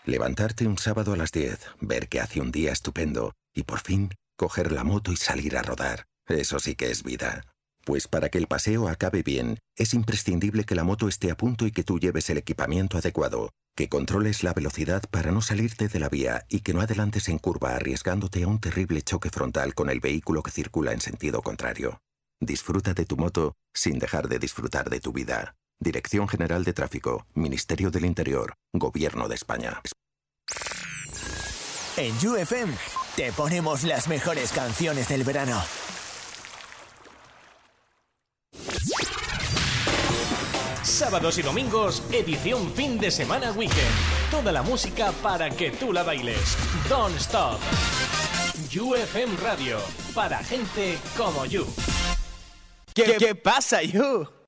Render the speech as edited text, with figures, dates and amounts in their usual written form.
Levantarte un sábado a las 10, ver que hace un día estupendo y por fin coger la moto y salir a rodar. Eso sí que es vida. Pues para que el paseo acabe bien, es imprescindible que la moto esté a punto y que tú lleves el equipamiento adecuado, que controles la velocidad para no salirte de la vía y que no adelantes en curva arriesgándote a un terrible choque frontal con el vehículo que circula en sentido contrario. Disfruta de tu moto sin dejar de disfrutar de tu vida. Dirección General de Tráfico, Ministerio del Interior, Gobierno de España. En UFM te ponemos las mejores canciones del verano. Sábados y domingos, edición fin de semana weekend. Toda la música para que tú la bailes. Don't Stop. UFM Radio, para gente como you. ¿Qué pasa, you?